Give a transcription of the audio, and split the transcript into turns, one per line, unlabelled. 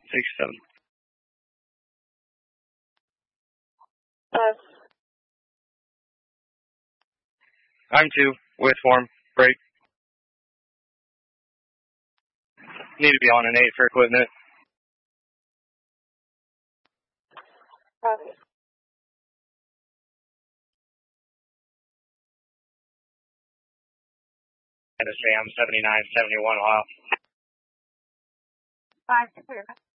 67. I'm 2, with form, break. Need to be on an 8 for equipment.
Copy.
And a Sam 79, 71 off.
5 clear.